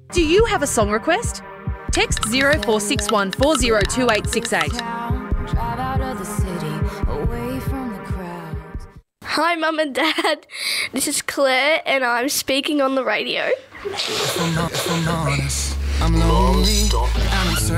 Do you have a song request? Text 0461 402868. Hi, Mum and Dad. This is Claire, and I'm speaking on the radio. If I'm honest, I'm lonely.